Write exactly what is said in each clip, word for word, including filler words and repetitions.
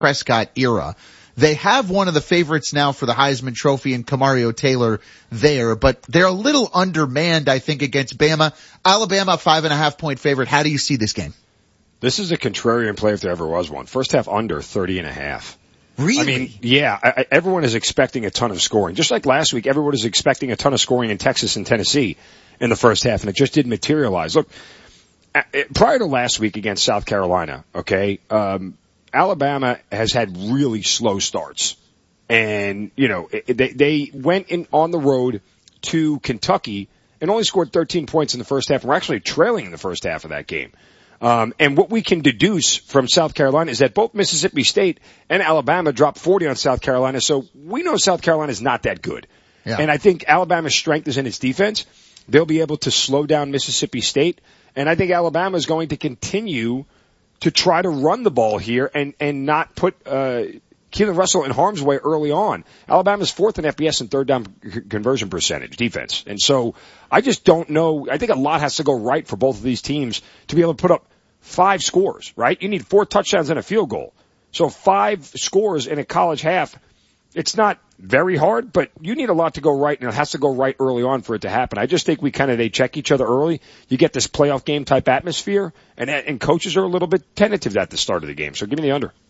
Prescott era. They have one of the favorites now for the Heisman Trophy in Kamario Taylor there, but they're a little undermanned, I think, against Bama. Alabama, five and a half point favorite. How do you see this game? This is a contrarian play if there ever was one. First half under thirty and a half. Really? I mean, yeah, I, I, everyone is expecting a ton of scoring. Just like last week, everyone is expecting a ton of scoring in Texas and Tennessee in the first half, and it just didn't materialize. Look, prior to last week against South Carolina, okay, um, Alabama has had really slow starts. And, you know, they, they went in on the road to Kentucky and only scored thirteen points in the first half. And we're actually trailing in the first half of that game. Um, and what we can deduce from South Carolina is that both Mississippi State and Alabama dropped forty on South Carolina. So we know South Carolina is not that good. Yeah. And I think Alabama's strength is in its defense. They'll be able to slow down Mississippi State. And I think Alabama is going to continue to try to run the ball here and, and not put, uh, Keelan Russell in harm's way early on. Alabama's fourth in F B S and third down conversion percentage defense. And so I just don't know. I think a lot has to go right for both of these teams to be able to put up five scores, right? You need four touchdowns and a field goal. So five scores in a college half, it's not very hard, but you need a lot to go right, and it has to go right early on for it to happen. I just think we kind of, they check each other early. You get this playoff game type atmosphere, and, and coaches are a little bit tentative at the start of the game. So give me the under.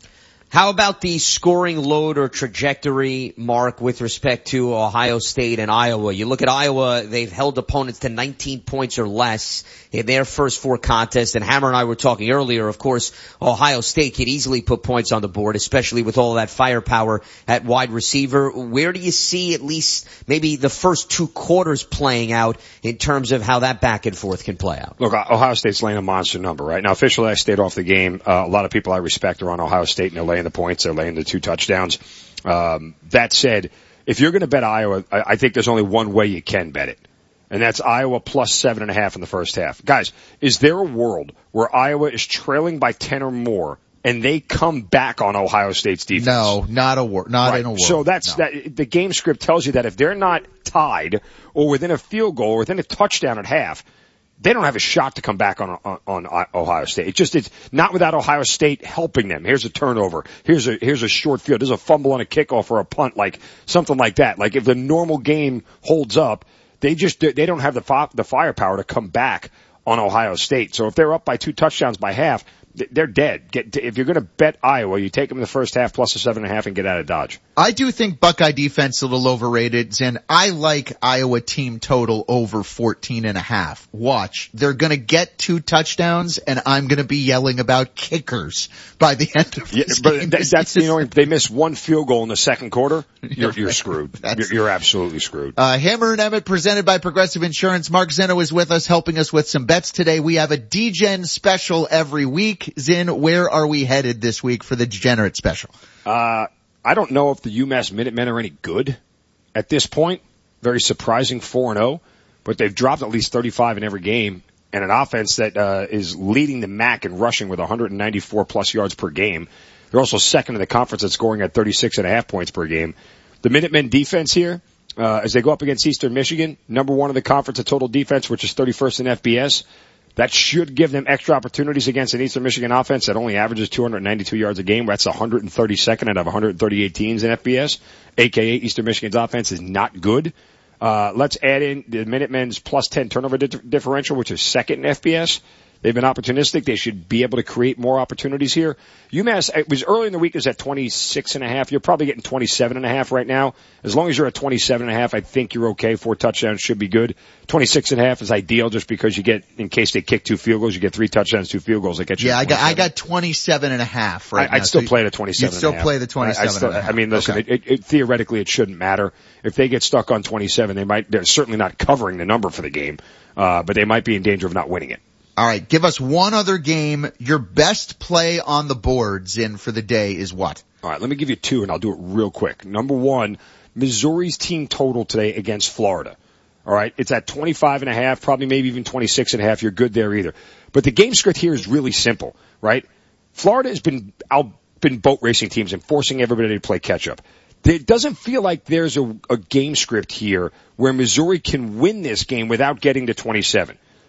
How about the scoring load or trajectory, Mark, with respect to Ohio State and Iowa? You look at Iowa, they've held opponents to nineteen points or less in their first four contests. And Hammer and I were talking earlier, of course, Ohio State could easily put points on the board, especially with all that firepower at wide receiver. Where do you see at least maybe the first two quarters playing out in terms of how that back and forth can play out? Look, Ohio State's laying a monster number, right? Now, officially, I stayed off the game. Uh, a lot of people I respect are on Ohio State, and they're laying the points. They're laying the two touchdowns. Um, that said, if you're going to bet Iowa, I, I think there's only one way you can bet it, and that's Iowa plus seven and a half in the first half. Guys, is there a world where Iowa is trailing by ten or more and they come back on Ohio State's defense? No, not a wor- not right. in a world. So that's no. that. The game script tells you that if they're not tied or within a field goal or within a touchdown at half, they don't have a shot to come back on, on, on Ohio State. It's just, it's not without Ohio State helping them. Here's a turnover. Here's a, here's a short field. There's a fumble on a kickoff or a punt, like something like that. Like if the normal game holds up, they just, they don't have the, fi- the firepower to come back on Ohio State. So if they're up by two touchdowns by half, they're dead. Get, if you're going to bet Iowa, you take them in the first half plus a seven and a half and get out of Dodge. I do think Buckeye defense a little overrated, and I like Iowa team total over fourteen and a half. Watch. They're going to get two touchdowns, and I'm going to be yelling about kickers by the end of this yeah, game. But that, that's, you know, they miss one field goal in the second quarter, you're, you're screwed. You're, you're absolutely screwed. Uh, Hammer and Emmett presented by Progressive Insurance. Mark Zeno is with us, helping us with some bets today. We have a D-Gen special every week. Zin, where are we headed this week for the Degenerate special? Uh, I don't know if the UMass Minutemen are any good at this point. Very surprising four and oh, but they've dropped at least thirty-five in every game, and an offense that uh, is leading the M A C in rushing with one hundred ninety-four plus yards per game. They're also second in the conference at scoring at thirty-six and a half points per game. The Minutemen defense here, uh, as they go up against Eastern Michigan, number one in the conference at total defense, which is thirty-first in F B S. That should give them extra opportunities against an Eastern Michigan offense that only averages two hundred ninety-two yards a game. That's one hundred thirty-second out of one hundred thirty-eight teams in F B S, aka Eastern Michigan's offense is not good. Uh, let's add in the Minutemen's plus ten turnover di- differential, which is second in F B S. They've been opportunistic. They should be able to create more opportunities here. UMass, it was early in the week, it was at twenty-six and a half. You're probably getting twenty-seven and a half right now. As long as you're at twenty-seven and a half, I think you're okay. Four touchdowns should be good. twenty-six and a half is ideal just because you get, in case they kick two field goals, you get three touchdowns, two field goals. That gets you yeah, I got, I got twenty-seven and a half right I, now. I'd still so play the twenty-seven You'd still and a half. play the twenty-seven I, I, still, and a half. I mean, listen, okay. it, it, it, theoretically it shouldn't matter. If they get stuck on twenty-seven, they might, they're certainly not covering the number for the game, uh, but they might be in danger of not winning it. All right, give us one other game. Your best play on the boards in for the day is what? All right, let me give you two, and I'll do it real quick. Number one, Missouri's team total today against Florida. All right, it's at twenty-five and a half, probably maybe even twenty-six and a half. You're good there either. But the game script here is really simple, right? Florida has been out, been boat racing teams and forcing everybody to play catch up. It doesn't feel like there's a, a game script here where Missouri can win this game without getting to twenty-seven.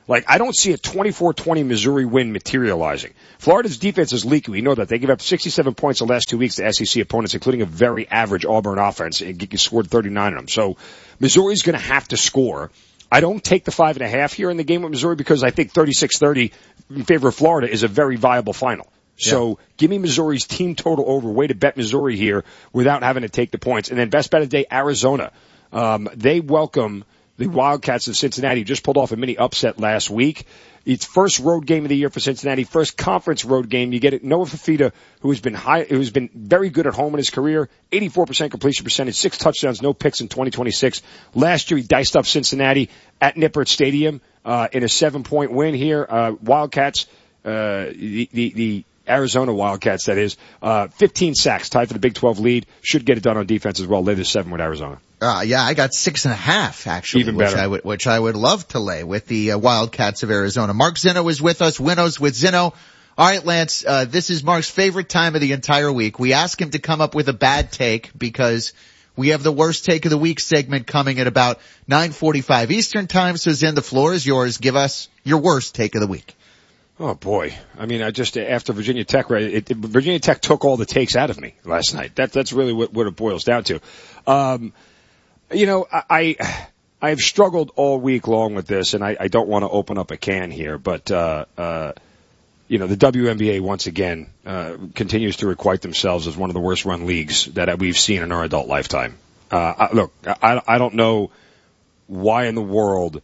Like, I don't see a twenty-four twenty Missouri win materializing. Florida's defense is leaky. We know that. They give up sixty-seven points the last two weeks to S E C opponents, including a very average Auburn offense, and scored thirty-nine of them. So Missouri's going to have to score. I don't take the five and a half here in the game with Missouri because I think thirty-six thirty in favor of Florida is a very viable final. So yeah. Give me Missouri's team total over. Way to bet Missouri here without having to take the points. And then best bet of the day, Arizona. Um, they welcome the Wildcats of Cincinnati, just pulled off a mini upset last week. It's first road game of the year for Cincinnati, first conference road game. You get it. Noah Fafita, who has been high, who's been very good at home in his career, eighty-four percent completion percentage, six touchdowns, no picks in twenty twenty-six. Last year he diced up Cincinnati at Nippert Stadium, uh, in a seven point win here. Uh, Wildcats, uh, the, the, the Arizona Wildcats, that is, uh, fifteen sacks, tied for the Big twelve lead. Should get it done on defense as well. Lay the seven with Arizona. Uh, yeah, I got six and a half, actually. Even which better. I would, which I would love to lay with the uh, Wildcats of Arizona. Mark Zinno is with us. Winnows with Zinno. All right, Lance, uh, this is Mark's favorite time of the entire week. We ask him to come up with a bad take because we have the worst take of the week segment coming at about nine forty-five Eastern time. So Zin, the floor is yours. Give us your worst take of the week. Oh boy. I mean, I just, after Virginia Tech, right, it, it, Virginia Tech took all the takes out of me last night. That, that's really what, what it boils down to. Um, You know, I, I've struggled all week long with this, and I, I don't want to open up a can here, but, uh, uh, you know, the W N B A once again, uh, continues to requite themselves as one of the worst run leagues that we've seen in our adult lifetime. Uh, I, look, I, I don't know why in the world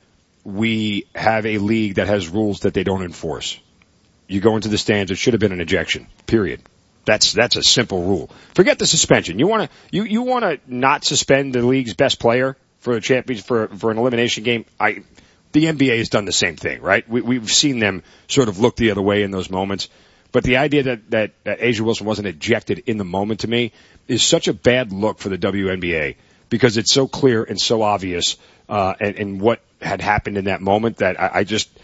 we have a league that has rules that they don't enforce. You go into the stands, it should have been an ejection, period. That's, that's a simple rule. Forget the suspension. You wanna, you, you wanna not suspend the league's best player for a champion, for, for an elimination game? I, the N B A has done the same thing, right? We, we've seen them sort of look the other way in those moments. But the idea that, that, that Asia Wilson wasn't ejected in the moment to me is such a bad look for the W N B A because it's so clear and so obvious, uh, and, and what had happened in that moment that I, I just,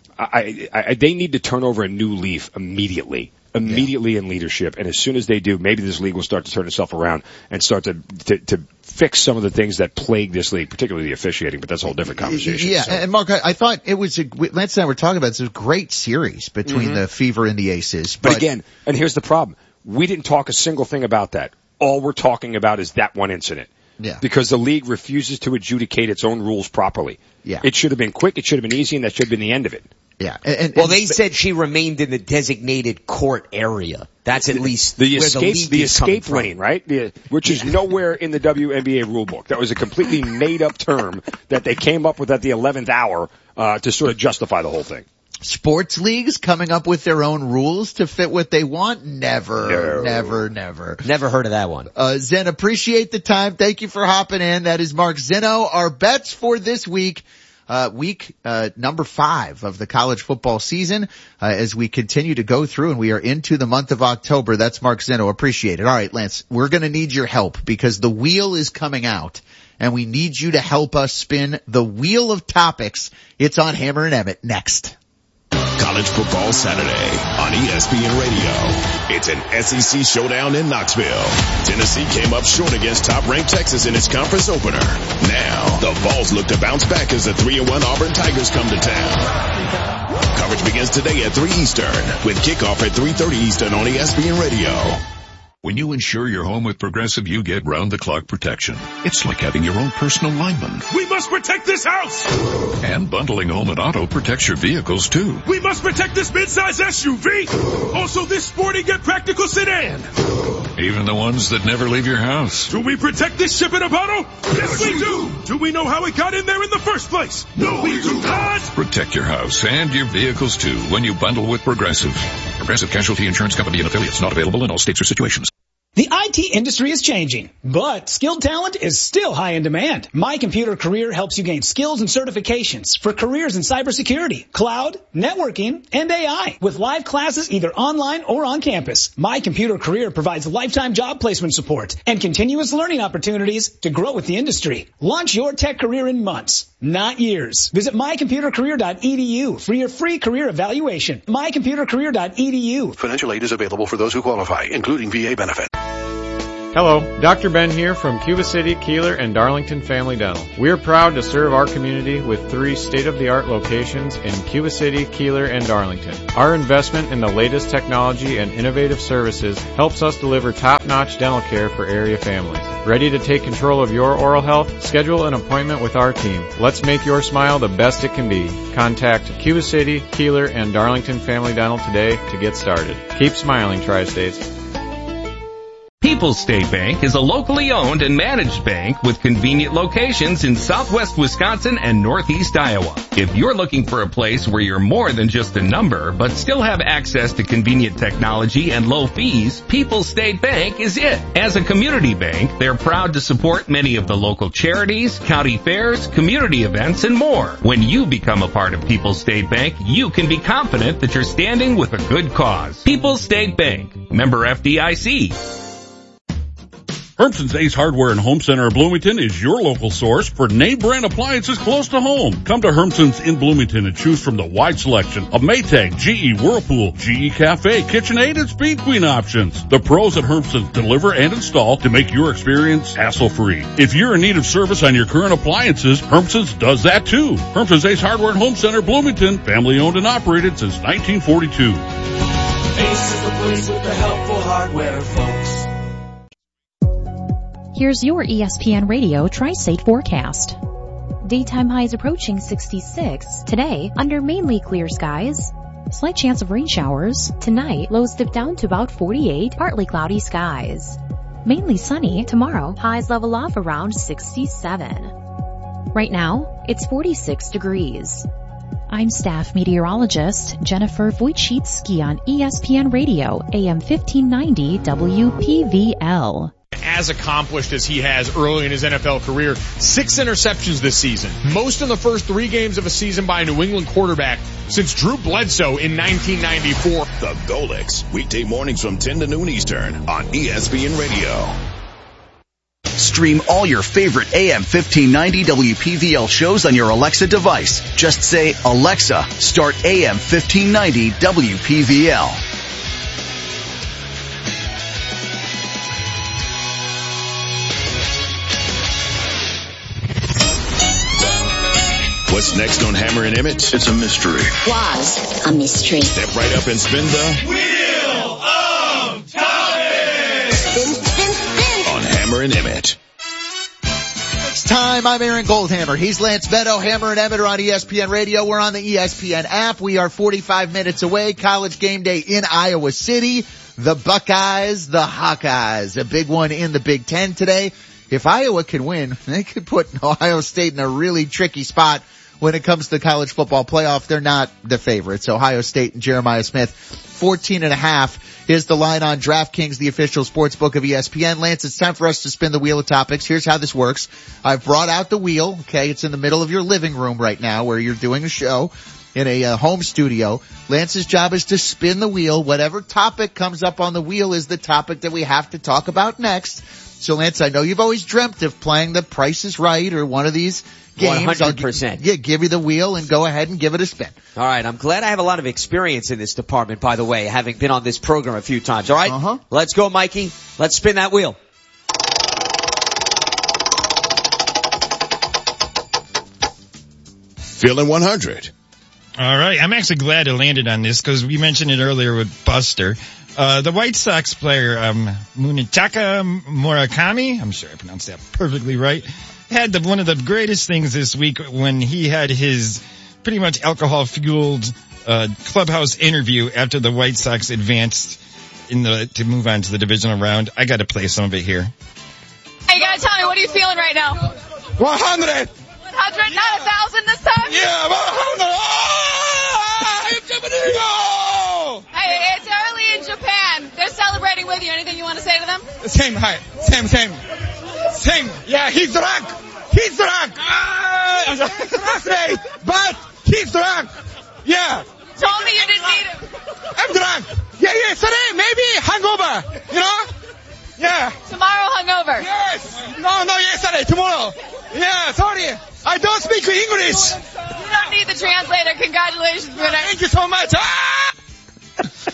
I, I, they need to turn over a new leaf immediately. Immediately yeah. in leadership, and as soon as they do, maybe this league will start to turn itself around and start to, to to fix some of the things that plague this league, particularly the officiating. But that's a whole different conversation. Yeah, so. And Mark, I, I thought it was a, Lance and I were talking about this, it was a great series between mm-hmm. the Fever and the Aces. But, but again, and here's the problem: we didn't talk a single thing about that. All we're talking about is that one incident. Yeah. Because the league refuses to adjudicate its own rules properly. Yeah. It should have been quick. It should have been easy, and that should have been the end of it. Yeah. And, and, well, they said she remained in the designated court area. That's at least the where escape, the league the is escape lane, right? The, which is nowhere in the W N B A rulebook. That was a completely made-up term that they came up with at the eleventh hour uh, to sort of justify the whole thing. Sports leagues coming up with their own rules to fit what they want? Never, no. never, never. Never heard of that one. Uh, Zen, appreciate the time. Thank you for hopping in. That is Mark Zinno. Our bets for this week. Uh, week, uh, number five of the college football season, uh, as we continue to go through and we are into the month of October. That's Mark Zinno. Appreciate it. All right, Lance, we're going to need your help because the wheel is coming out and we need you to help us spin the wheel of topics. It's on Hammer and Emmett next. College Football Saturday on E S P N Radio. It's an S E C showdown in Knoxville. Tennessee came up short against top-ranked Texas in its conference opener. Now, the Vols look to bounce back as the three and one Auburn Tigers come to town. Coverage begins today at three Eastern with kickoff at three thirty Eastern on E S P N Radio. When you insure your home with Progressive, you get round-the-clock protection. It's like having your own personal lineman. We must protect this house! And bundling home and auto protects your vehicles, too. We must protect this midsize S U V! Also this sporty yet practical sedan! Even the ones that never leave your house. Do we protect this ship in a bottle? Yes, we do! Do we know how it got in there in the first place? No, we do not! Protect your house and your vehicles, too, when you bundle with Progressive. Progressive Casualty Insurance Company and affiliates, not available in all states or situations. The I T industry is changing, but skilled talent is still high in demand. My Computer Career helps you gain skills and certifications for careers in cybersecurity, cloud, networking, and A I with live classes either online or on campus. My Computer Career provides lifetime job placement support and continuous learning opportunities to grow with the industry. Launch your tech career in months, not years. Visit my computer career dot e d u for your free career evaluation. my computer career dot e d u. Financial aid is available for those who qualify, including V A benefit. Hello, Doctor Ben here from Cuba City, Keeler, and Darlington Family Dental. We are proud to serve our community with three state-of-the-art locations in Cuba City, Keeler, and Darlington. Our investment in the latest technology and innovative services helps us deliver top-notch dental care for area families. Ready to take control of your oral health? Schedule an appointment with our team. Let's make your smile the best it can be. Contact Cuba City, Keeler, and Darlington Family Dental today to get started. Keep smiling, Tri-States. People's State Bank is a locally owned and managed bank with convenient locations in southwest Wisconsin and northeast Iowa. If you're looking for a place where you're more than just a number, but still have access to convenient technology and low fees, People's State Bank is it. As a community bank, they're proud to support many of the local charities, county fairs, community events, and more. When you become a part of People's State Bank, you can be confident that you're standing with a good cause. People's State Bank, member F D I C. Hermson's Ace Hardware and Home Center of Bloomington is your local source for name brand appliances close to home. Come to Hermson's in Bloomington and choose from the wide selection of Maytag, G E, Whirlpool, G E Cafe, KitchenAid, and Speed Queen options. The pros at Hermson's deliver and install to make your experience hassle-free. If you're in need of service on your current appliances, Hermson's does that too. Hermson's Ace Hardware and Home Center, Bloomington, family owned and operated since nineteen forty-two. Ace is the place with the helpful hardware, folks. Here's your E S P N Radio Tri-State forecast. Daytime highs approaching sixty-six. Today, under mainly clear skies. Slight chance of rain showers. Tonight, lows dip down to about forty-eight, partly cloudy skies. Mainly sunny. Tomorrow, highs level off around sixty-seven. Right now, it's forty-six degrees. I'm staff meteorologist Jennifer Wojcicki on E S P N Radio, A M fifteen ninety W P V L. As accomplished as he has early in his N F L career, six interceptions this season, most in the first three games of a season by a New England quarterback since Drew Bledsoe in nineteen ninety-four. The Golix, weekday mornings from ten to noon Eastern on E S P N Radio. Stream all your favorite A M fifteen ninety W P V L shows on your Alexa device. Just say, Alexa, start A M fifteen ninety W P V L. What's next on Hammer and Emmett? It's a mystery. Was a mystery. Step right up and spin the Wheel of Time! Spin, spin, spin. On Hammer and Emmett. It's time. I'm Aaron Goldhammer. He's Lance Meadow. Hammer and Emmett are on E S P N Radio. We're on the E S P N app. We are forty-five minutes away. College game day in Iowa City. The Buckeyes, the Hawkeyes. A big one in the Big Ten today. If Iowa can win, they could put Ohio State in a really tricky spot. When it comes to the college football playoff, they're not the favorites. Ohio State and Jeremiah Smith, fourteen and a half is the line on DraftKings, the official sports book of E S P N. Lance, it's time for us to spin the wheel of topics. Here's how this works. I've brought out the wheel. Okay. It's in the middle of your living room right now where you're doing a show in a uh, home studio. Lance's job is to spin the wheel. Whatever topic comes up on the wheel is the topic that we have to talk about next. So Lance, I know you've always dreamt of playing the Price is Right or one of these games. one hundred percent. I'll g- yeah, give you the wheel and go ahead and give it a spin. All right. I'm glad I have a lot of experience in this department, by the way, having been on this program a few times. All right. Uh-huh. Let's go, Mikey. Let's spin that wheel. Feeling one hundred. All right. I'm actually glad I landed on this because we mentioned it earlier with Buster. Uh, the White Sox player, um, Munetaka Murakami, I'm sure I pronounced that perfectly right, had the, one of the greatest things this week when he had his pretty much alcohol-fueled uh, clubhouse interview after the White Sox advanced in the to move on to the divisional round. I got to play some of it here. Hey, you got to tell me, what are you feeling right now? one hundred. one hundred, not a thousand this time? Yeah, one hundred. Oh, hey, it's early in Japan. They're celebrating with you. Anything you want to say to them? Same, hi. Same, same. Same. Yeah, he's drunk. He's drunk. Ah, drunk, but he's drunk. Yeah. Told me you didn't need him. I'm drunk. Yeah, yeah, today, maybe hangover. You know? Yeah. Tomorrow hungover. Yes. No, no, yesterday, tomorrow. Yeah, sorry. I don't speak English. You don't need the translator. Congratulations, winner. Thank you so much. Ah!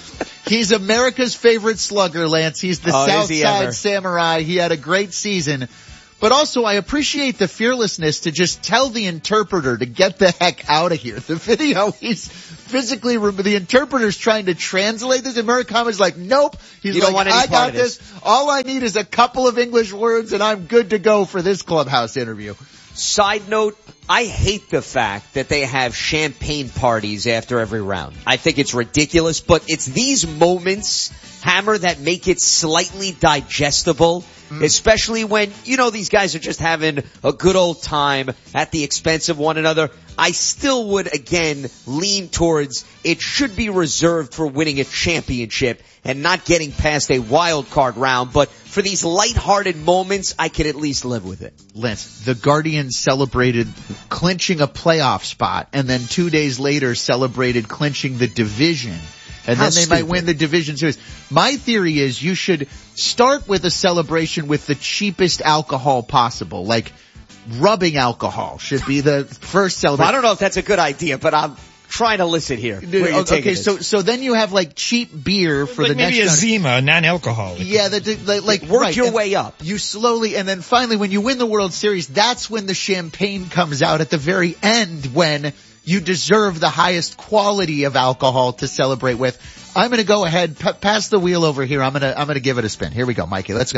He's America's favorite slugger, Lance. He's the Oh, is South he Side ever? Samurai. He had a great season. But also, I appreciate the fearlessness to just tell the interpreter to get the heck out of here. The video, he's physically, the interpreter's trying to translate this, and Murakami's like, nope. He's You like, don't want any I part got of this. this. All I need is a couple of English words, and I'm good to go for this clubhouse interview. Side note, I hate the fact that they have champagne parties after every round. I think it's ridiculous, but it's these moments, Hammer, that make it slightly digestible. Mm. Especially when, you know, these guys are just having a good old time at the expense of one another. I still would, again, lean towards it should be reserved for winning a championship and not getting past a wild card round. But for these lighthearted moments, I could at least live with it. Lance, the Guardians celebrated clinching a playoff spot, and then two days later celebrated clinching the division. And How then they stupid. might win the division series. My theory is you should start with a celebration with the cheapest alcohol possible. Like rubbing alcohol should be the first celebration. Well, I don't know if that's a good idea, but I'm trying to listen here. Where you're Okay, taking so this. so then you have like cheap beer for Like the maybe a next round. Zima, non-alcoholic. Yeah, the, the, like, like Work right, your and way up. You slowly, and then finally, when you win the World Series, that's when the champagne comes out at the very end, when you deserve the highest quality of alcohol to celebrate with. I'm going to go ahead, p- pass the wheel over here. I'm going to I'm going to give it a spin. Here we go, Mikey. Let's go.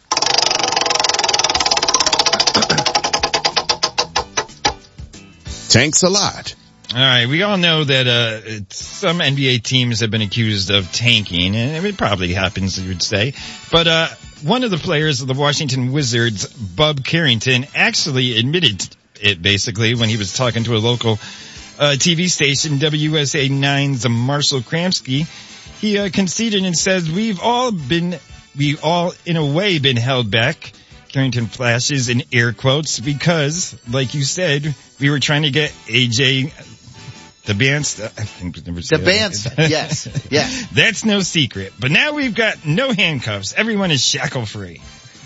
Thanks a lot. All right, we all know that uh it's, some N B A teams have been accused of tanking, and it probably happens, you would say. But uh one of the players of the Washington Wizards, Bub Carrington, actually admitted it basically when he was talking to a local uh T V station, W S A nine's Marshall Kramsky. He uh, conceded and says, "We've all been, we've all in a way been held back." Carrington flashes in air quotes because, like you said, we were trying to get A J the Bance. I think never The Bance, yes, yes. That's no secret. But now we've got no handcuffs. Everyone is shackle free.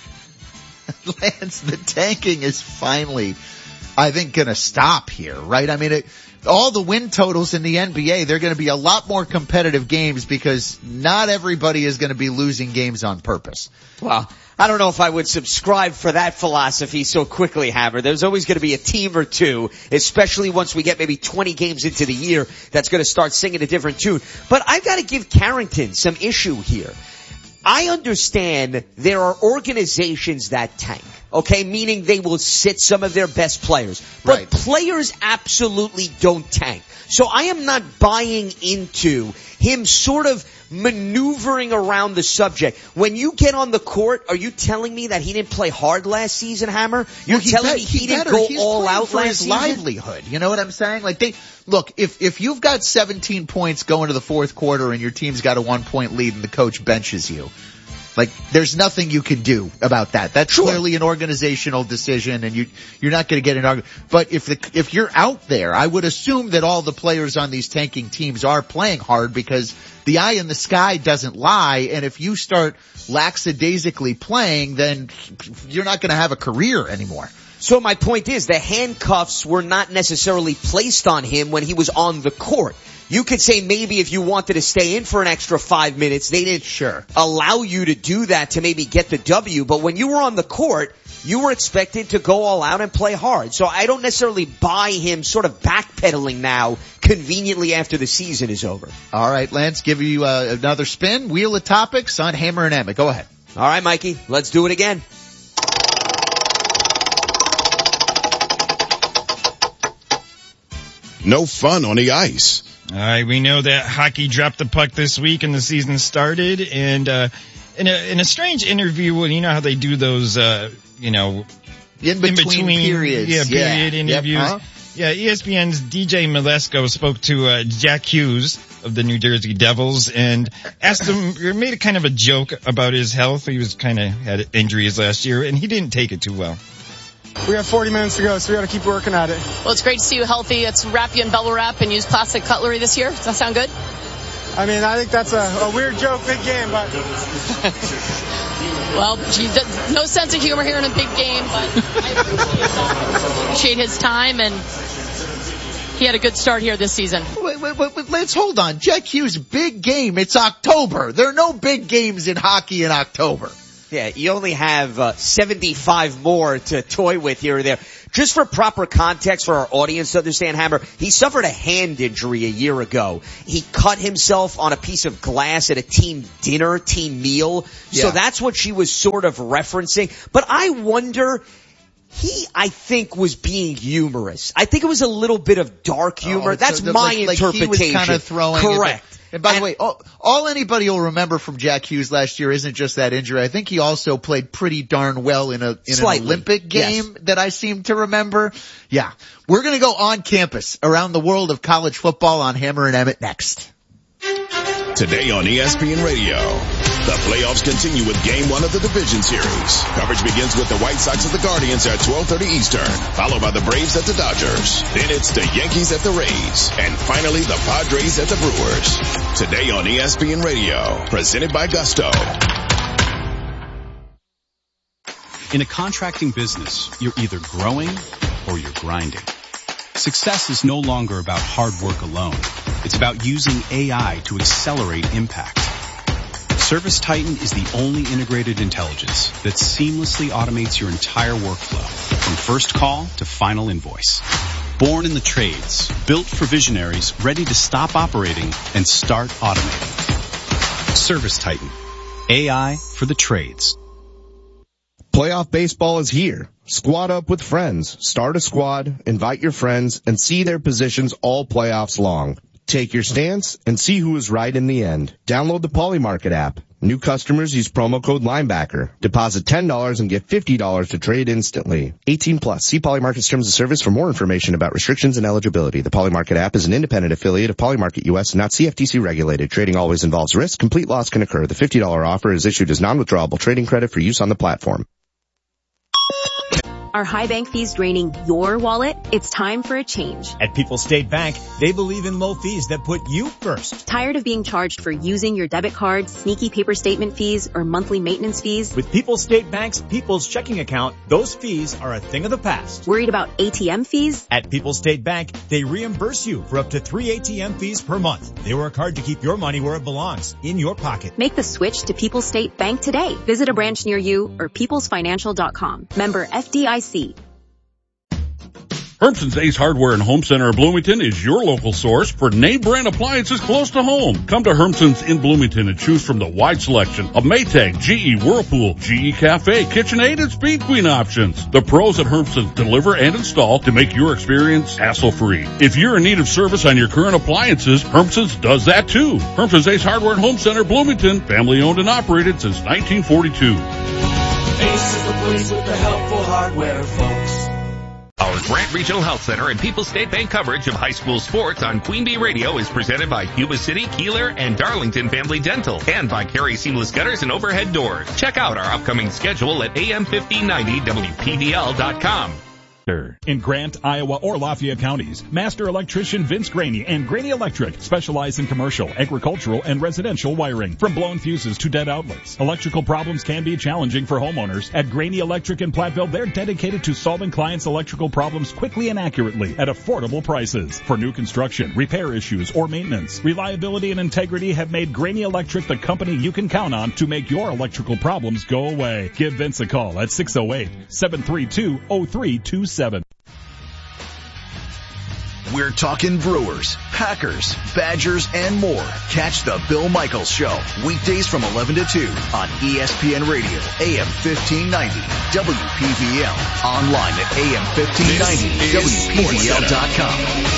Lance, the tanking is finally, I think, going to stop here, right? I mean, it, all the win totals in the N B A, they're going to be a lot more competitive games because not everybody is going to be losing games on purpose. Well, I don't know if I would subscribe for that philosophy so quickly, Hammer. There's always going to be a team or two, especially once we get maybe twenty games into the year, that's going to start singing a different tune. But I've got to give Carrington some issue here. I understand there are organizations that tank, okay, meaning they will sit some of their best players. But Right. players absolutely don't tank. So I am not buying into him sort of maneuvering around the subject. When you get on the court, are you telling me that he didn't play hard last season, Hammer? You're Well, he telling bet- me he, he didn't better. go He's all playing out for last his season? livelihood. You know what I'm saying? Like they look, if if you've got seventeen points going to the fourth quarter and your team's got a one point lead and the coach benches you, like there's nothing you can do about that. That's Sure. clearly an organizational decision, and you you're not going to get an argument. But if the if you're out there, I would assume that all the players on these tanking teams are playing hard because the eye in the sky doesn't lie. And if you start lackadaisically playing, then you're not going to have a career anymore. So my point is the handcuffs were not necessarily placed on him when he was on the court. You could say maybe if you wanted to stay in for an extra five minutes, they didn't sure. allow you to do that to maybe get the W. But when you were on the court, you were expected to go all out and play hard. So I don't necessarily buy him sort of backpedaling now conveniently after the season is over. All right, Lance, give you uh, another spin. Wheel of topics on Hammer and Emmett. Go ahead. All right, Mikey, let's do it again. No fun on the ice. All right, we know that hockey dropped the puck this week and the season started. And uh in a in a strange interview, well, you know how they do those, uh you know, in between, in between periods, yeah, period yeah. interviews. Yep. Uh-huh. Yeah, E S P N's D J Malesko spoke to uh Jack Hughes of the New Jersey Devils and asked him, or made a kind of a joke about his health. He was kind of had injuries last year, and he didn't take it too well. We have forty minutes to go, so we got to keep working at it. Well, it's great to see you healthy. Let's wrap you in bubble wrap and use plastic cutlery this year. Does that sound good? I mean, I think that's a, a weird joke, big game, but... Well, gee, no sense of humor here in a big game, but I appreciate, appreciate his time, and he had a good start here this season. Wait, wait, wait, wait, let's hold on. Jack Hughes, big game. It's October. There are no big games in hockey in October. Yeah, you only have uh, seventy-five more to toy with here or there. Just for proper context for our audience to understand, Hammer, he suffered a hand injury a year ago. He cut himself on a piece of glass at a team dinner, team meal. Yeah. So that's what she was sort of referencing. But I wonder, he, I think, was being humorous. I think it was a little bit of dark humor. Oh, that's so the, my like, interpretation. Like he was kind of throwing Correct. It. And by and, the way, all, all anybody will remember from Jack Hughes last year isn't just that injury. I think he also played pretty darn well in a in Slightly. an Olympic game yes. that I seem to remember. Yeah. We're going to go on campus around the world of college football on Hammer and Emmett next. Today on E S P N Radio, the playoffs continue with game one of the division series. Coverage begins with the White Sox at the Guardians at twelve thirty Eastern, followed by the Braves at the Dodgers. Then it's the Yankees at the Rays, and finally the Padres at the Brewers. Today on E S P N Radio, presented by Gusto. In a contracting business, you're either growing or you're grinding. Success is no longer about hard work alone. It's about using A I to accelerate impact. Service Titan is the only integrated intelligence that seamlessly automates your entire workflow, from first call to final invoice. Born in the trades, built for visionaries ready to stop operating and start automating. Service Titan. A I for the trades. Playoff baseball is here. Squad up with friends. Start a squad, invite your friends, and see their positions all playoffs long. Take your stance and see who is right in the end. Download the Polymarket app. New customers use promo code Linebacker. Deposit ten dollars and get fifty dollars to trade instantly. eighteen plus. See Polymarket's terms of service for more information about restrictions and eligibility. The Polymarket app is an independent affiliate of Polymarket U S and not C F T C regulated. Trading always involves risk. Complete loss can occur. The fifty dollars offer is issued as non-withdrawable trading credit for use on the platform. Are high bank fees draining your wallet? It's time for a change. At People's State Bank, they believe in low fees that put you first. Tired of being charged for using your debit card, sneaky paper statement fees, or monthly maintenance fees? With People's State Bank's People's Checking Account, those fees are a thing of the past. Worried about A T M fees? At People's State Bank, they reimburse you for up to three A T M fees per month. They work hard to keep your money where it belongs, in your pocket. Make the switch to People's State Bank today. Visit a branch near you or peoples financial dot com. Member F D I C. Hermson's Ace Hardware and Home Center of Bloomington is your local source for name brand appliances close to home. Come to Hermson's in Bloomington and choose from the wide selection of Maytag, G E, Whirlpool, G E Cafe, KitchenAid, and Speed Queen options. The pros at Hermson's deliver and install to make your experience hassle-free. If you're in need of service on your current appliances, Hermson's does that too. Hermson's Ace Hardware and Home Center, Bloomington, family owned and operated since nineteen forty-two. Ace is the place with the helpful hardware, folks. Our Grant Regional Health Center and People's State Bank coverage of high school sports on Queen Bee Radio is presented by Cuba City, Keeler, and Darlington Family Dental, and by Carey Seamless Gutters and Overhead Doors. Check out our upcoming schedule at A M fifteen ninety W P V L dot com. In Grant, Iowa, or Lafayette counties, Master Electrician Vince Graney and Graney Electric specialize in commercial, agricultural, and residential wiring. From blown fuses to dead outlets, electrical problems can be challenging for homeowners. At Graney Electric in Platteville, they're dedicated to solving clients' electrical problems quickly and accurately at affordable prices. For new construction, repair issues, or maintenance, reliability and integrity have made Graney Electric the company you can count on to make your electrical problems go away. Give Vince a call at six oh eight, seven three two, oh three two seven. We're talking Brewers, Packers, Badgers, and more. Catch the Bill Michaels Show weekdays from eleven to two on E S P N Radio, A M fifteen ninety, W P V L. Online at A M fifteen ninety W P V L dot com.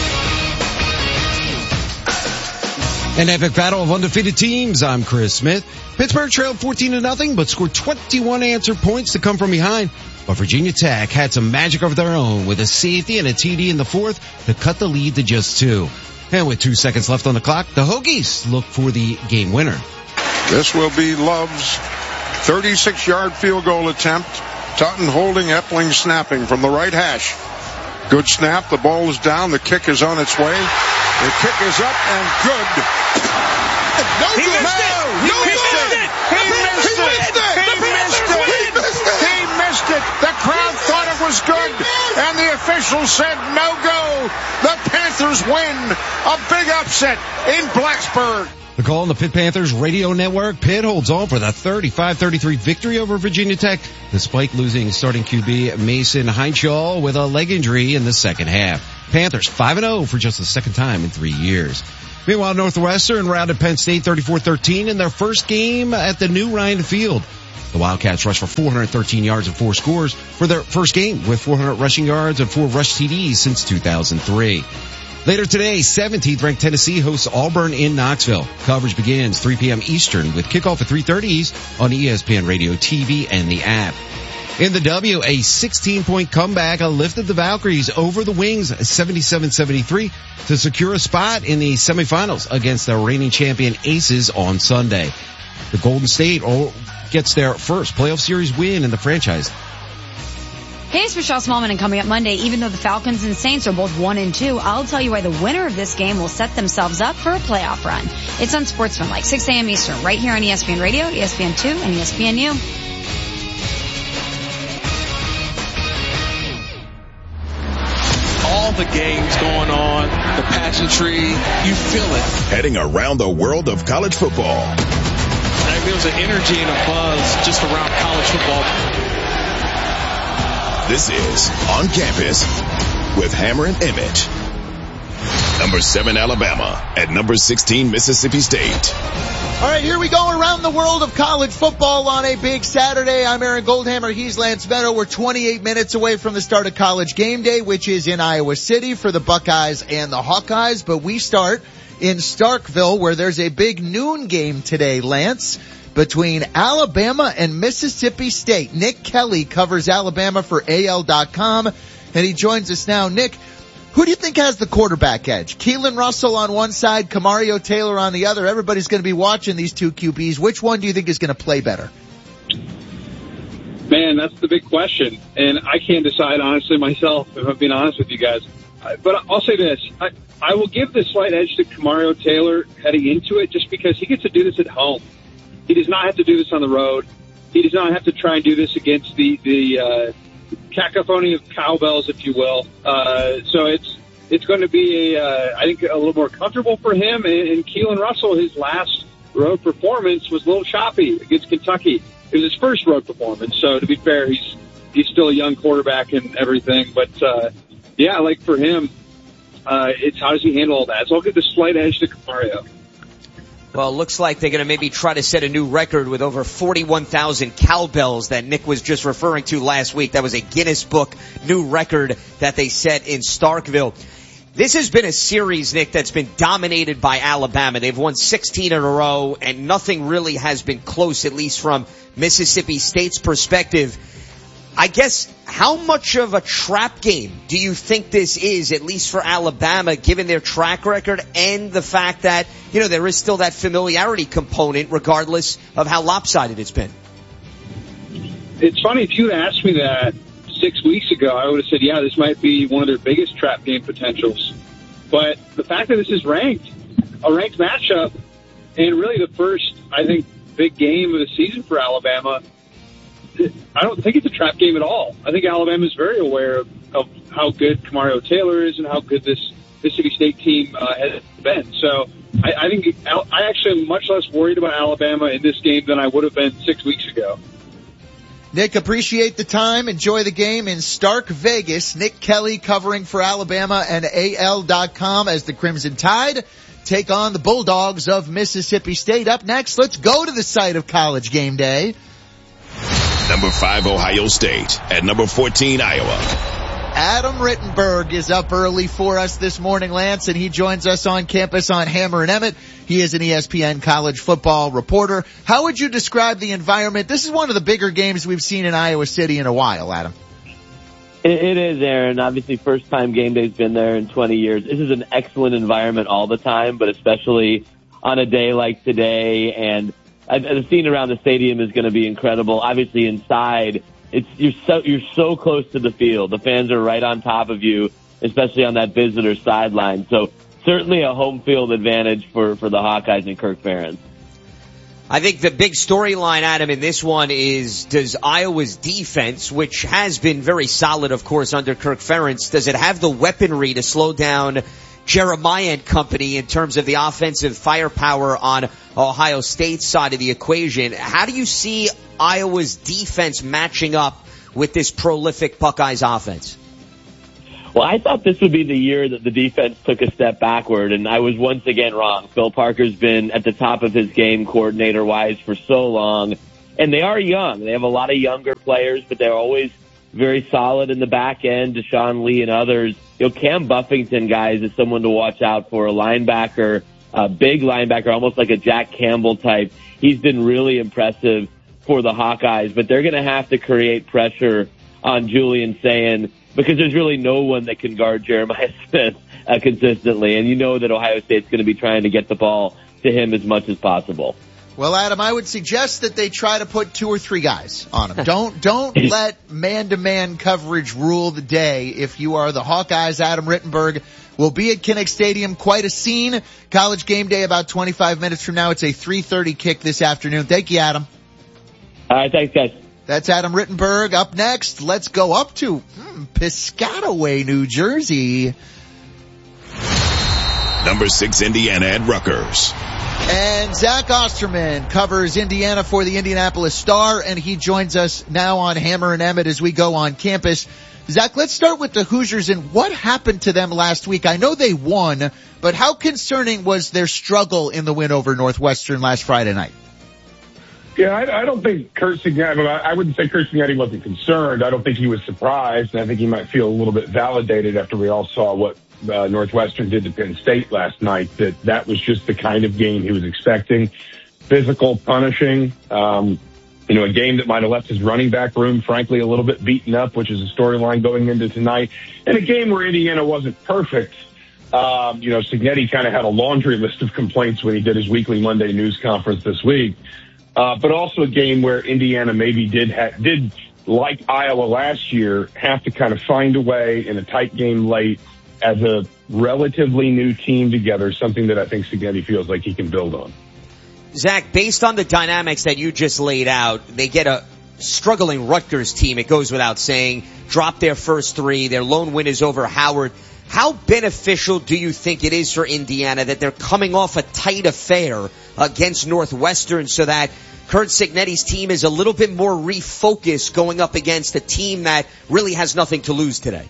An epic battle of undefeated teams. I'm Chris Smith. Pittsburgh trailed fourteen to nothing, but scored twenty-one answered points to come from behind. But Virginia Tech had some magic of their own with a safety and a T D in the fourth to cut the lead to just two. And with two seconds left on the clock, the Hokies look for the game winner. This will be Love's thirty-six yard field goal attempt. Tutton holding, Epling snapping from the right hash. Good snap. The ball is down. The kick is on its way. The kick is up and good. No, he missed it. No, he missed it. He missed it. He missed it. He missed it. The crowd thought it was good, and the official official said no go. The Panthers win a big upset in Blacksburg. The call on the Pitt Panthers radio network. Pitt holds on for the thirty-five thirty-three victory over Virginia Tech, despite losing starting Q B Mason Heinschel with a leg injury in the second half. Panthers five and oh for just the second time in three years. Meanwhile, Northwestern routed Penn State thirty-four thirteen in their first game at the new Ryan Field. The Wildcats rushed for four hundred thirteen yards and four scores for their first game with four hundred rushing yards and four rush T Ds since two thousand three. Later today, seventeenth ranked Tennessee hosts Auburn in Knoxville. Coverage begins three p.m. Eastern with kickoff at three thirty East on E S P N Radio, T V, and the app. In the W, a sixteen-point comeback lifted the Valkyries over the Wings seventy-seven seventy-three to secure a spot in the semifinals against the reigning champion Aces on Sunday. The Golden State gets their first playoff series win in the franchise. Hey, it's Michelle Smallman, and coming up Monday, even though the Falcons and Saints are both one and two, I'll tell you why the winner of this game will set themselves up for a playoff run. It's on Sportsman, like six a.m. Eastern, right here on E S P N Radio, E S P N two, and E S P N U. All the games going on, the pageantry, you feel it. Heading around the world of college football. I mean, there's an energy and a buzz just around college football. This is On Campus with Hammer and Emmett. Number seven, Alabama, at number sixteen, Mississippi State. All right, here we go around the world of college football on a big Saturday. I'm Aaron Goldhammer. He's Lance Meadow. We're twenty-eight minutes away from the start of College Game Day, which is in Iowa City for the Buckeyes and the Hawkeyes. But we start in Starkville, where there's a big noon game today, Lance, between Alabama and Mississippi State. Nick Kelly covers Alabama for A L dot com, and he joins us now. Nick, who do you think has the quarterback edge? Keelan Russell on one side, Kamario Taylor on the other. Everybody's going to be watching these two Q Bs. Which one do you think is going to play better? Man, that's the big question, and I can't decide honestly myself, if I'm being honest with you guys. But I'll say this. I, I will give the slight edge to Kamario Taylor heading into it just because he gets to do this at home. He does not have to do this on the road. He does not have to try and do this against the, the uh, cacophony of cowbells, if you will. Uh, so it's it's going to be, a, uh, I think, a little more comfortable for him. And, and Keelan Russell, his last road performance was a little choppy against Kentucky. It was his first road performance. So to be fair, he's he's still a young quarterback and everything. But, uh, yeah, like for him, uh, it's how does he handle all that? So I'll give the slight edge to Kamario. Well, it looks like they're going to maybe try to set a new record with over forty-one thousand cowbells that Nick was just referring to last week. That was a Guinness Book new record that they set in Starkville. This has been a series, Nick, that's been dominated by Alabama. They've won sixteen in a row, and nothing really has been close, at least from Mississippi State's perspective. I guess, how much of a trap game do you think this is, at least for Alabama, given their track record and the fact that, you know, there is still that familiarity component regardless of how lopsided it's been? It's funny, if you had asked me that six weeks ago, I would have said, yeah, this might be one of their biggest trap game potentials. But the fact that this is ranked, a ranked matchup, and really the first, I think, big game of the season for Alabama, I don't think it's a trap game at all. I think Alabama is very aware of, of how good Kamario Taylor is and how good this Mississippi State team uh, has been. So I, I think I actually am much less worried about Alabama in this game than I would have been six weeks ago. Nick, appreciate the time. Enjoy the game in Stark Vegas. Nick Kelly covering for Alabama and A L dot com as the Crimson Tide take on the Bulldogs of Mississippi State. Up next, let's go to the site of College Game Day. Number five, Ohio State. At number fourteen, Iowa. Adam Rittenberg is up early for us this morning, Lance, and he joins us on campus on Hammer and Emmett. He is an E S P N college football reporter. How would you describe the environment? This is one of the bigger games we've seen in Iowa City in a while, Adam. It, it is, Aaron. Obviously, first time game day's been there in twenty years. This is an excellent environment all the time, but especially on a day like today. And the scene around the stadium is going to be incredible. Obviously, inside, it's you're so you're so close to the field. The fans are right on top of you, especially on that visitor sideline. So certainly a home field advantage for, for the Hawkeyes and Kirk Ferentz. I think the big storyline, Adam, in this one is, does Iowa's defense, which has been very solid, of course, under Kirk Ferentz, does it have the weaponry to slow down Jeremiah and company in terms of the offensive firepower on Ohio State's side of the equation? How do you see Iowa's defense matching up with this prolific Buckeyes offense? Well, I thought this would be the year that the defense took a step backward, and I was once again wrong. Phil Parker's been at the top of his game coordinator-wise for so long, and they are young. They have a lot of younger players, but they're always very solid in the back end. Deshaun Lee and others. You know, Cam Buffington, guys, is someone to watch out for. A linebacker, a big linebacker, almost like a Jack Campbell type. He's been really impressive for the Hawkeyes, but they're going to have to create pressure on Julian Sayin because there's really no one that can guard Jeremiah Smith uh, consistently. And you know that Ohio State's going to be trying to get the ball to him as much as possible. Well, Adam, I would suggest that they try to put two or three guys on him. Don't, don't let man-to-man coverage rule the day. If you are the Hawkeyes, Adam Rittenberg will be at Kinnick Stadium. Quite a scene. College game day about twenty-five minutes from now. It's a three thirty kick this afternoon. Thank you, Adam. All right, thanks, guys. That's Adam Rittenberg. Up next, let's go up to hmm, Piscataway, New Jersey. Number six, Indiana at Rutgers. And Zach Osterman covers Indiana for the Indianapolis Star, and he joins us now on Hammer and Emmett as we go on campus. Zach, let's start with the Hoosiers and what happened to them last week. I know they won, but how concerning was their struggle in the win over Northwestern last Friday night? Yeah, I, I don't think Curt Cignetti, I wouldn't say Curt Cignetti wasn't concerned. I don't think he was surprised, and I think he might feel a little bit validated after we all saw what uh, Northwestern did to Penn State last night, that that was just the kind of game he was expecting. Physical, punishing, um, you know, a game that might have left his running back room, frankly, a little bit beaten up, which is a storyline going into tonight, and a game where Indiana wasn't perfect. Um, you know, Cignetti kind of had a laundry list of complaints when he did his weekly Monday news conference this week. Uh, but also a game where Indiana maybe did, ha- did, like Iowa last year, have to kind of find a way in a tight game late as a relatively new team together, something that I think Cignetti feels like he can build on. Zach, based on the dynamics that you just laid out, they get a struggling Rutgers team, it goes without saying, drop their first three, their lone win is over Howard. How beneficial do you think it is for Indiana that they're coming off a tight affair against Northwestern so that Curt Cignetti's team is a little bit more refocused going up against a team that really has nothing to lose today?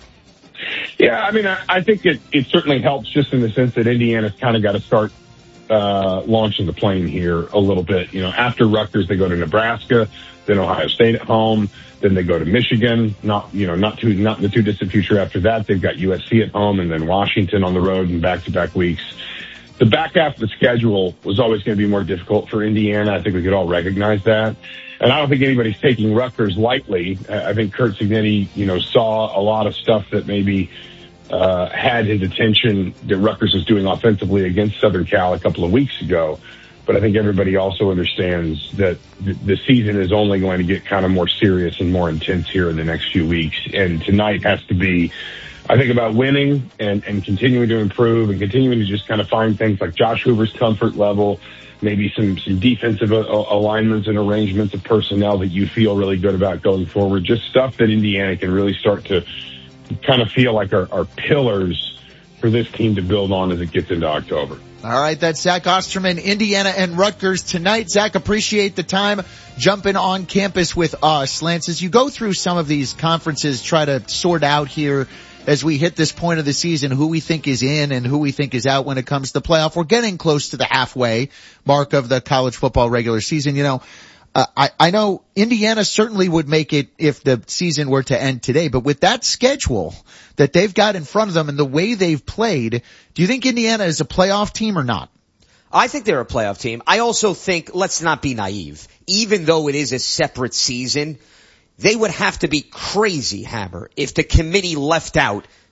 Yeah, I mean, I, I think it, it certainly helps just in the sense that Indiana's kind of got to start uh launching the plane here a little bit. You know, after Rutgers, they go to Nebraska, then Ohio State at home, then they go to Michigan, not, you know, not too, not in the too distant future after that. They've got U S C at home and then Washington on the road in back-to-back weeks. The back half of the schedule was always going to be more difficult for Indiana. I think we could all recognize that. And I don't think anybody's taking Rutgers lightly. I think Curt Cignetti, you know, saw a lot of stuff that maybe uh had his attention that Rutgers was doing offensively against Southern Cal a couple of weeks ago. But I think everybody also understands that the season is only going to get kind of more serious and more intense here in the next few weeks. And tonight has to be, I think, about winning and, and continuing to improve and continuing to just kind of find things like Josh Hoover's comfort level, maybe some, some defensive alignments and arrangements of personnel that you feel really good about going forward. Just stuff that Indiana can really start to kind of feel like are, are pillars for this team to build on as it gets into October. All right, that's Zach Osterman, Indiana and Rutgers tonight. Zach, appreciate the time jumping on campus with us. Lance, as you go through some of these conferences, try to sort out here as we hit this point of the season who we think is in and who we think is out when it comes to the playoff. We're getting close to the halfway mark of the college football regular season. You know, uh, I, I know Indiana certainly would make it if the season were to end today, but with that schedule that they've got in front of them and the way they've played, do you think Indiana is a playoff team or not? I think they're a playoff team. I also think, let's not be naive, even though it is a separate season, they would have to be crazy, Hammer, if the committee left out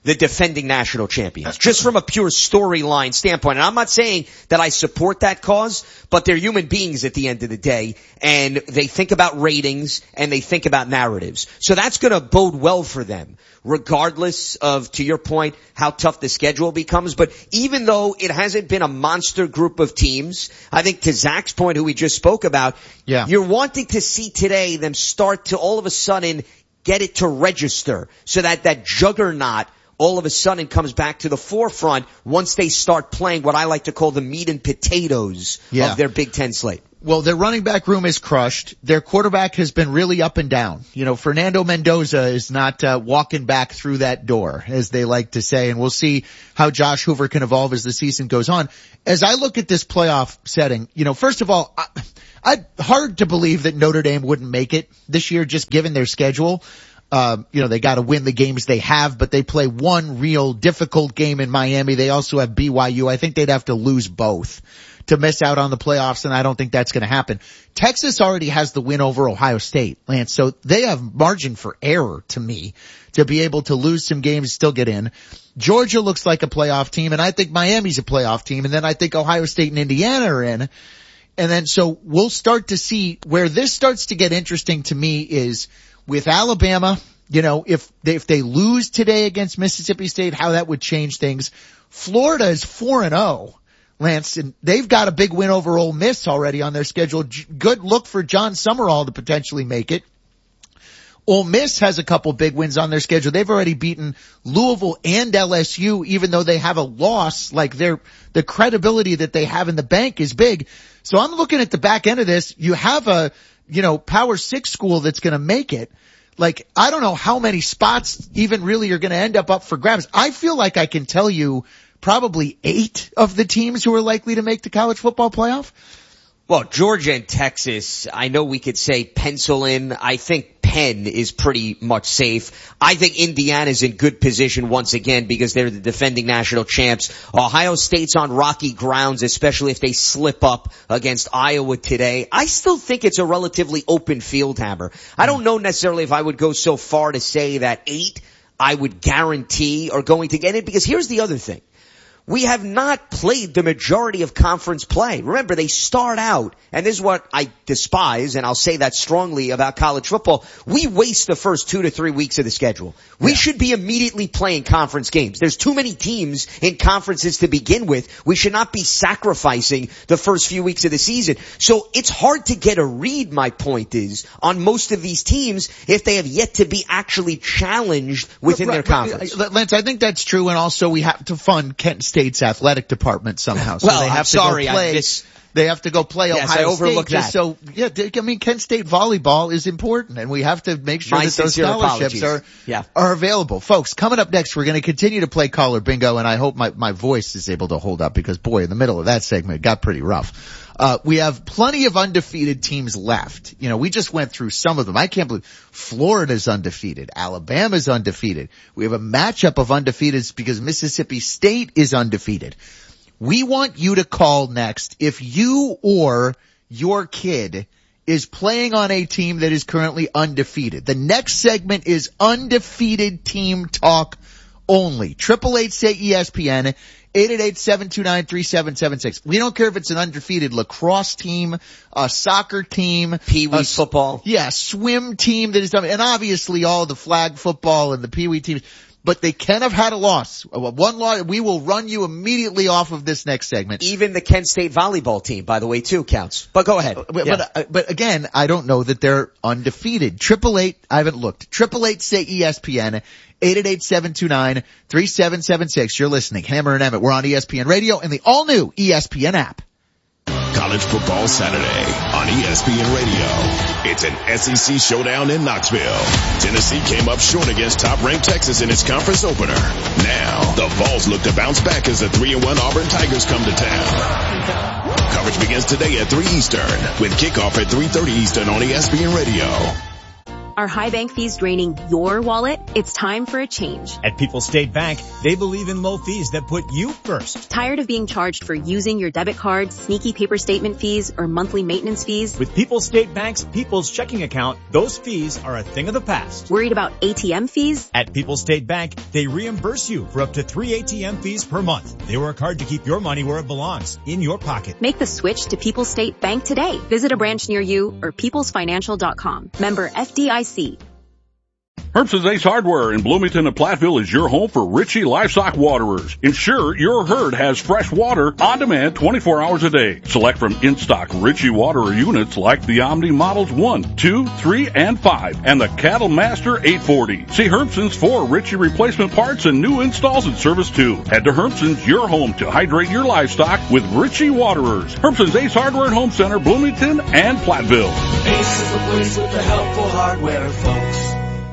the defending national champions, just from a pure storyline standpoint. And I'm not saying that I support that cause, but they're human beings at the end of the day, and they think about ratings and they think about narratives. So that's going to bode well for them, regardless of, to your point, how tough the schedule becomes. But even though it hasn't been a monster group of teams, I think to Zach's point, who we just spoke about, yeah. you're wanting to see today them start to all of a sudden get it to register so that that juggernaut all of a sudden comes back to the forefront once they start playing what I like to call the meat and potatoes yeah. of their Big Ten slate. Well, their running back room is crushed. Their quarterback has been really up and down. You know, Fernando Mendoza is not uh, walking back through that door, as they like to say, and we'll see how Josh Hoover can evolve as the season goes on. As I look at this playoff setting, you know, first of all, I, I hard to believe that Notre Dame wouldn't make it this year, just given their schedule. Um, you know, they got to win the games they have, but they play one real difficult game in Miami. They also have B Y U. I think they'd have to lose both to miss out on the playoffs, and I don't think that's going to happen. Texas already has the win over Ohio State, Lance, so they have margin for error to me to be able to lose some games, still get in. Georgia looks like a playoff team, and I think Miami's a playoff team, and then I think Ohio State and Indiana are in. And then so we'll start to see where this starts to get interesting to me is with Alabama, you know, if they, if they lose today against Mississippi State, how that would change things. Florida is four and oh, Lance, and they've got a big win over Ole Miss already on their schedule. Good look for John Summerall to potentially make it. Ole Miss has a couple big wins on their schedule. They've already beaten Louisville and L S U, even though they have a loss. Like their, the credibility that they have in the bank is big. So I'm looking at the back end of this. You have a, you know, Power Six school that's going to make it. Like, I don't know how many spots even really are going to end up up for grabs. I feel like I can tell you probably eight of the teams who are likely to make the college football playoff. Well, Georgia and Texas, I know we could say pencil in. I think Penn is pretty much safe. I think Indiana's in good position once again because they're the defending national champs. Ohio State's on rocky grounds, especially if they slip up against Iowa today. I still think it's a relatively open field, Hammer. I don't know necessarily if I would go so far to say that eight I would guarantee are going to get it, because here's the other thing. We have not played the majority of conference play. Remember, they start out, and this is what I despise, and I'll say that strongly about college football. We waste the first two to three weeks of the schedule. We yeah. should be immediately playing conference games. There's too many teams in conferences to begin with. We should not be sacrificing the first few weeks of the season. So it's hard to get a read, my point is, on most of these teams if they have yet to be actually challenged within right, their conference. Right. Lance, I think that's true, and also we have to fund Kent State's athletic department somehow. So well, they have I'm to sorry, go play. I miss- They have to go play yes, Ohio I overlooked State. Just that. So, yeah, I mean, Kent State volleyball is important, and we have to make sure My that those scholarships are, yeah. are available. Folks, coming up next, we're going to continue to play caller bingo, and I hope my, my voice is able to hold up because, boy, in the middle of that segment, it got pretty rough. Uh, we have plenty of undefeated teams left. You know, we just went through some of them. I can't believe Florida's undefeated. Alabama's undefeated. We have a matchup of undefeateds because Mississippi State is undefeated. We want you to call next if you or your kid is playing on a team that is currently undefeated. The next segment is undefeated team talk only. Triple eight say E S P N, eight eight eight, seven two nine, three seven seven six. We don't care if it's an undefeated lacrosse team, a soccer team, Pee-wee football. Yeah, swim team that is done, and obviously all the flag football and the Pee-wee teams. But they can have had a loss. One loss, we will run you immediately off of this next segment. Even the Kent State volleyball team, by the way, too, counts. But go ahead. But, yeah. but, uh, but again, I don't know that they're undefeated. Triple eight, I haven't looked. Triple eight say E S P N, eight eight eight, seven two nine, three seven seven six. You're listening. Hammer and Emmett. We're on E S P N Radio and the all new E S P N app. College Football Saturday on E S P N Radio. It's an S E C showdown in Knoxville. Tennessee came up short against top-ranked Texas in its conference opener. Now, the Vols look to bounce back as the three and one Auburn Tigers come to town. Coverage begins today at three Eastern with kickoff at three thirty Eastern on E S P N Radio. Are high bank fees draining your wallet? It's time for a change. At People's State Bank, they believe in low fees that put you first. Tired of being charged for using your debit card, sneaky paper statement fees, or monthly maintenance fees? With People's State Bank's People's Checking Account, those fees are a thing of the past. Worried about A T M fees? At People's State Bank, they reimburse you for up to three A T M fees per month. They work hard to keep your money where it belongs, in your pocket. Make the switch to People's State Bank today. Visit a branch near you or peoples financial dot com. Member F D I C. Herbson's Ace Hardware in Bloomington and Platteville is your home for Ritchie Livestock Waterers. Ensure your herd has fresh water on demand twenty-four hours a day. Select from in-stock Ritchie Waterer units like the Omni Models one, two, three, and five, and the Cattle Master eight forty. See Herbson's for Ritchie replacement parts and new installs and service too. Head to Herbson's, your home to hydrate your livestock with Ritchie Waterers. Herbson's Ace Hardware and Home Center, Bloomington and Platteville. Ace is the place with the helpful hardware, folks.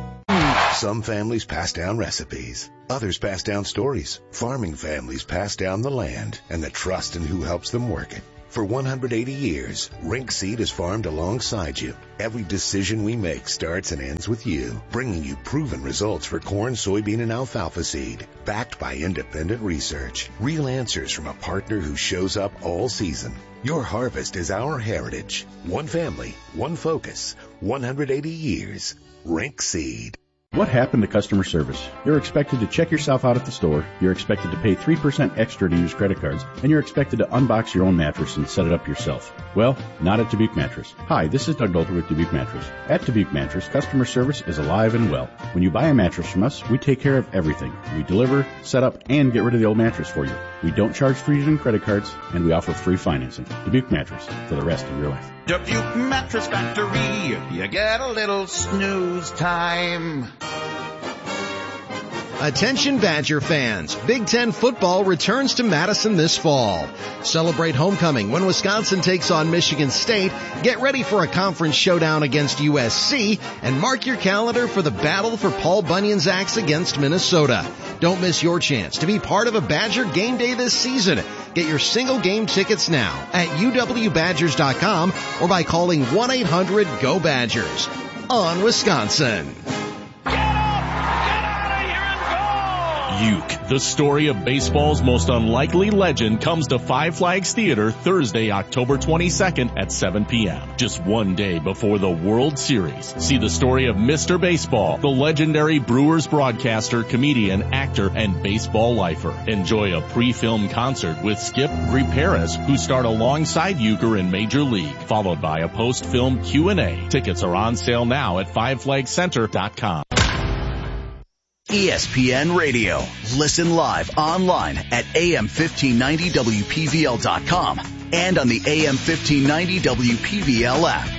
Some families pass down recipes. Others pass down stories. Farming families pass down the land and the trust in who helps them work it. For one hundred eighty years, Rink Seed has farmed alongside you. Every decision we make starts and ends with you, bringing you proven results for corn, soybean, and alfalfa seed, backed by independent research. Real answers from a partner who shows up all season. Your harvest is our heritage. One family, one focus, one hundred eighty years. Rink Seed. What happened to customer service? You're expected to check yourself out at the store, you're expected to pay three percent extra to use credit cards, and you're expected to unbox your own mattress and set it up yourself. Well, not at Dubuque Mattress. Hi, this is Doug Dolter with Dubuque Mattress. At Dubuque Mattress, customer service is alive and well. When you buy a mattress from us, we take care of everything. We deliver, set up, and get rid of the old mattress for you. We don't charge for using credit cards, and we offer free financing. Dubuque Mattress, for the rest of your life. Dubuque Mattress Factory, you get a little snooze time. Attention Badger fans, Big Ten football returns to Madison this fall. Celebrate homecoming when Wisconsin takes on Michigan State, get ready for a conference showdown against U S C, and mark your calendar for the battle for Paul Bunyan's axe against Minnesota. Don't miss your chance to be part of a Badger game day this season. Get your single game tickets now at U W Badgers dot com or by calling one eight hundred G O Badgers. On Wisconsin. Uke, the story of baseball's most unlikely legend, comes to Five Flags Theater Thursday, October twenty-second at seven p.m. Just one day before the World Series. See the story of Mister Baseball, the legendary Brewers broadcaster, comedian, actor, and baseball lifer. Enjoy a pre-film concert with Skip Griperas, who starred alongside Uker in Major League, followed by a post-film Q and A. Tickets are on sale now at five flag center dot com. E S P N Radio. Listen live online at A M fifteen ninety W P V L dot com and on the A M fifteen ninety W P V L app.